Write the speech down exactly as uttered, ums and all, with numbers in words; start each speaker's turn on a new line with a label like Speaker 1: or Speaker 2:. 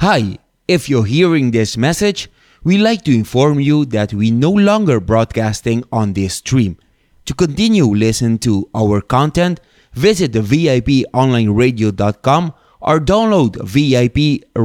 Speaker 1: Hi, if you're hearing this message, we'd like to inform you that we no longer broadcasting on this stream. To continue listening to our content, visit the V I P online radio dot com or download V I P